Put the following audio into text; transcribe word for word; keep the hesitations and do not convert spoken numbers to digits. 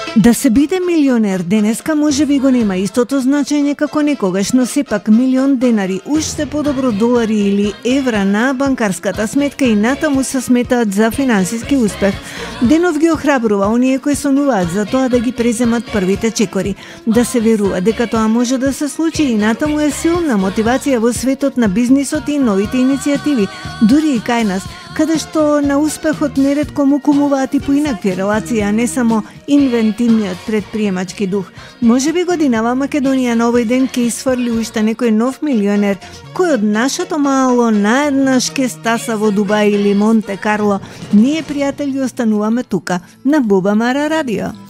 Да се биде милионер денеска може би го нема истото значење како некогаш, но сепак милион денари, уште подобро долари или евра на банкарската сметка и натаму се сметаат за финансиски успех. Денов ги охрабрува оние кои сонуваат за тоа да ги преземат првите чекори. Да се верува дека тоа може да се случи и натаму е силна мотивација во светот на бизнисот и новите иницијативи, дури и кај нас, каде што на успехот неретко му кумуваат и поинакви релации, а не само инвентивниот предприемачки дух. Може би годинава Македонија на овој ден ќе изфрли уште некој нов милионер, кој од нашето мало наеднаш ке стаса во Дубај или Монте Карло. Ние, пријатели, остануваме тука, на Буба Мара Радио.